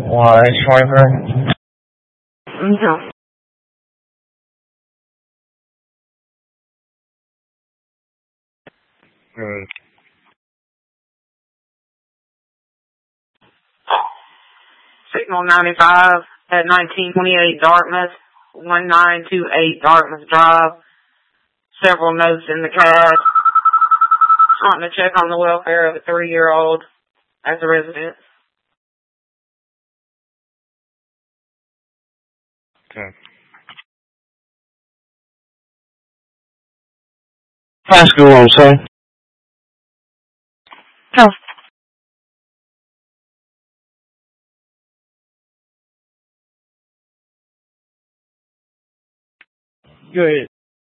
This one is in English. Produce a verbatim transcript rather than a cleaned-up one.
Why, Schweifer? No. Good. Signal ninety-five at nineteen twenty-eight Dartmouth, one nine two eight Dartmouth Drive. Several notes in the cab. Wanting to check on the welfare of a three-year-old as a resident. Okay. High school on, son. Oh. Go ahead.